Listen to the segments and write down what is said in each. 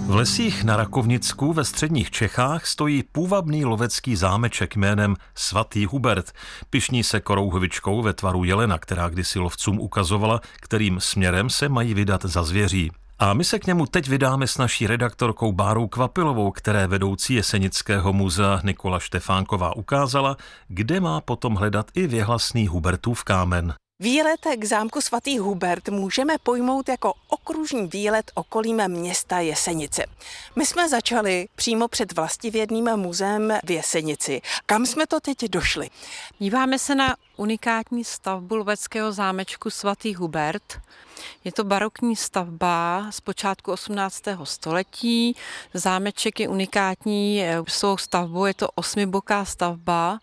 V lesích na Rakovnicku ve středních Čechách stojí půvabný lovecký zámeček jménem Svatý Hubert. Pyšní se korouhvičkou ve tvaru jelena, která kdysi lovcům ukazovala, kterým směrem se mají vydat za zvěří. A my se k němu teď vydáme s naší redaktorkou Bárou Kvapilovou, které vedoucí Jesenického muzea Nikola Štefánková ukázala, kde má potom hledat i věhlasný Hubertův kámen. Výlet k zámku Svatý Hubert můžeme pojmout jako okružní výlet okolím města Jesenice. My jsme začali přímo před vlastivědným muzeem v Jesenici. Kam jsme to teď došli? Díváme se na unikátní stavbu loveckého zámečku Svatý Hubert. Je to barokní stavba z počátku 18. století. Zámeček je unikátní svou stavbou, je to 8boká stavba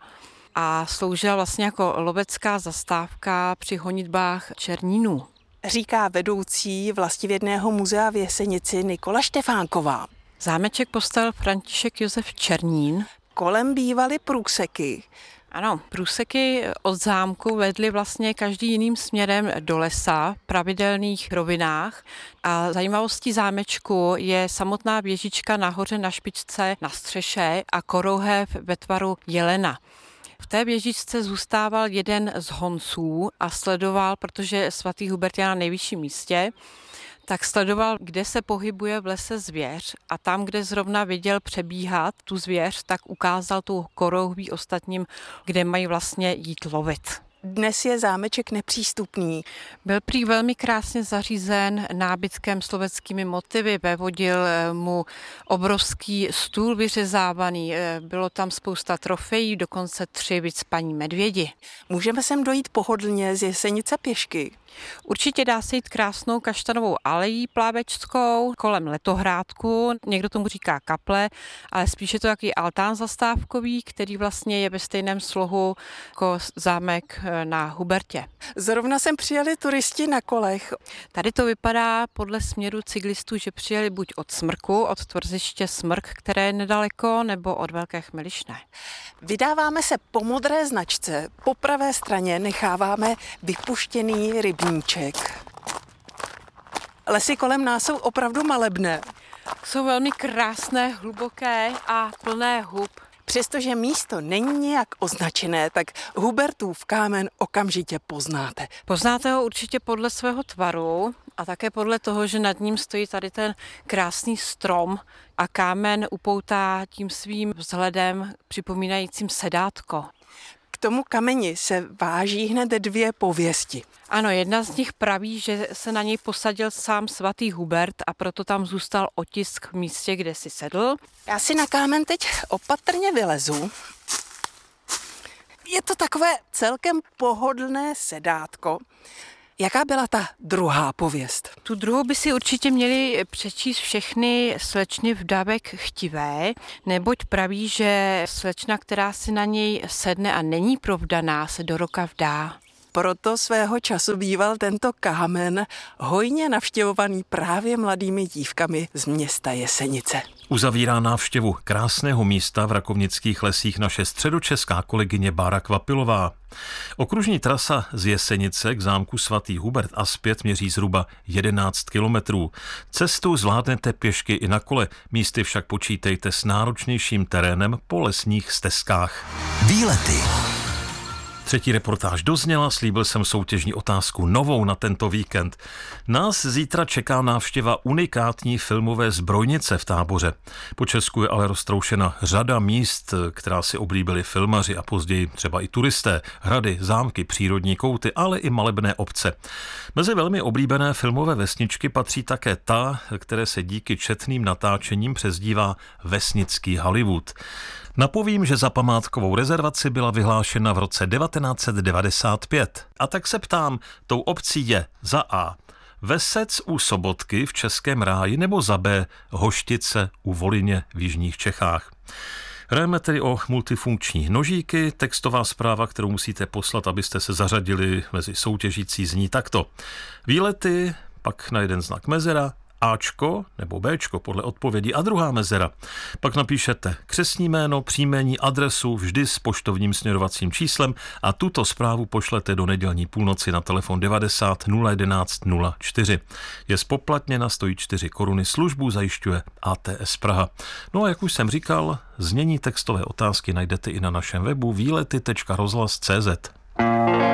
a sloužila vlastně jako lovecká zastávka při honitbách černínů. Říká vedoucí vlastivědného muzea v Jesenici Nikola Štefánková. Zámeček postavil František Josef Černín. Kolem bývaly průseky. Ano, průseky od zámku vedly vlastně každý jiným směrem do lesa v pravidelných rovinách a zajímavostí zámečku je samotná věžička nahoře na špičce na střeše a korouhev ve tvaru jelena. V té věžičce zůstával jeden z honců a sledoval, protože Svatý Hubert je na nejvyšším místě, tak sledoval, kde se pohybuje v lese zvěř a tam, kde zrovna viděl přebíhat tu zvěř, tak ukázal tu korouhví ostatním, kde mají vlastně jít lovit. Dnes je zámeček nepřístupný. Byl prý velmi krásně zařízen nábytkem s loveckými motivy, vévodil mu obrovský stůl vyřezávaný, bylo tam spousta trofejí, dokonce 3 vycpaní medvědi. Můžeme sem dojít pohodlně z Jesenice pěšky? Určitě dá se jít krásnou kaštanovou alejí plávečskou kolem letohrádku, někdo tomu říká kaple, ale spíše to jaký altán zastávkový, který vlastně je ve stejném slohu jako zámek na Hubertě. Zrovna sem přijeli turisti na kolech. Tady to vypadá podle směru cyklistů, že přijeli buď od Smrku, od tvrziště Smrk, které je nedaleko, nebo od Velké Chmelišné. Vydáváme se po modré značce, po pravé straně necháváme vypuštěný rybníček. Lesy kolem nás jsou opravdu malebné. Jsou velmi krásné, hluboké a plné hub. Přestože místo není nějak označené, tak Hubertův kámen okamžitě poznáte. Poznáte ho určitě podle svého tvaru a také podle toho, že nad ním stojí tady ten krásný strom a kámen upoutá tím svým vzhledem připomínajícím sedátko. K tomu kameni se váží hned 2 pověsti. Ano, jedna z nich praví, že se na něj posadil sám Svatý Hubert a proto tam zůstal otisk v místě, kde si sedl. Já si na kámen teď opatrně vylezu. Je to takové celkem pohodlné sedátko. Jaká byla ta druhá pověst? Tu druhou by si určitě měli přečíst všechny slečny vdavek chtivé, neboť praví, že slečna, která si na něj sedne a není provdaná, se do roka vdá. Proto svého času býval tento kámen hojně navštěvovaný právě mladými dívkami z města Jesenice. Uzavírá návštěvu krásného místa v rakovnických lesích naše středočeská kolegyně Bára Kvapilová. Okružní trasa z Jesenice k zámku Svatý Hubert a zpět měří zhruba 11 kilometrů. Cestu zvládnete pěšky i na kole, místy však počítejte s náročnějším terénem po lesních stezkách. Výlety. 3. reportáž dozněla, slíbil jsem soutěžní otázku novou na tento víkend. Nás zítra čeká návštěva unikátní filmové zbrojnice v Táboře. Po Česku je ale roztroušena řada míst, která si oblíbili filmaři a později třeba i turisté, hrady, zámky, přírodní kouty, ale i malebné obce. Mezi velmi oblíbené filmové vesničky patří také ta, které se díky četným natáčením přezdívá vesnický Hollywood. Napovím, že za památkovou rezervaci byla vyhlášena v roce 1995. A tak se ptám, tou obcí je za A. Vesec u Sobotky v Českém Ráji nebo za B. Hoštice u Volyně v jižních Čechách. Hrajeme tedy o multifunkční nožíky. Textová zpráva, kterou musíte poslat, abyste se zařadili mezi soutěžící, zní takto. Výlety, pak na jeden znak mezera Ačko nebo Bčko podle odpovědi a druhá mezera. Pak napíšete křestní jméno, příjmení, adresu vždy s poštovním směrovacím číslem a tuto zprávu pošlete do nedělní půlnoci na telefon 90 011 04. Je spoplatněna, stojí 4 koruny, službu zajišťuje ATS Praha. No a jak už jsem říkal, znění textové otázky najdete i na našem webu výlety.rozhlas.cz.